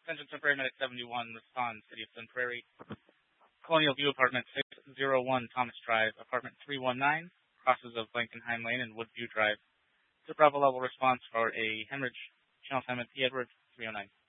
Extension Temporary Medic 71, respond, City of Sun Prairie. Colonial View Apartment 601, Thomas Drive, Apartment 319, crosses of Blankenheim Lane and Woodview Drive. To Bravo level response for a hemorrhage, Channel Assignment P. Edward 309.